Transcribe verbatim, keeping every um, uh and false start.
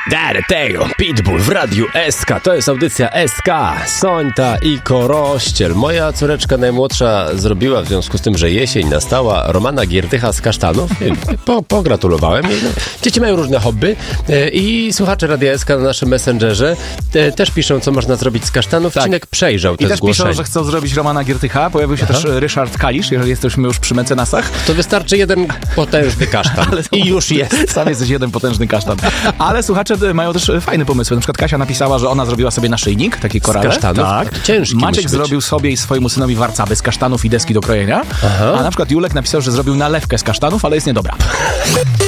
Dary tego, Pitbull w Radiu S K. To jest audycja S K. Sońta i Korościel. Moja córeczka najmłodsza zrobiła w związku z tym, że jesień nastała, Romana Giertycha z kasztanów. Po, pogratulowałem jej. No. Dzieci mają różne hobby i słuchacze Radia S K na naszym Messengerze też piszą, co można zrobić z kasztanów. Tak. Cinek przejrzał te I też zgłoszenia. piszą, że chcą zrobić Romana Giertycha. Pojawił się Aha. też Ryszard Kalisz, jeżeli jesteśmy już przy mecenasach. To wystarczy jeden potężny kasztan. Ale i już jest. Sam jesteś jeden potężny kasztan. Ale słuchacze mają też fajne pomysły. Na przykład Kasia napisała, że ona zrobiła sobie naszyjnik, taki korale. Z kasztanów? Tak. Ciężki Maciek zrobił sobie i swojemu synowi warcaby z kasztanów i deski do krojenia. Aha. A na przykład Julek napisał, że zrobił nalewkę z kasztanów, ale jest niedobra.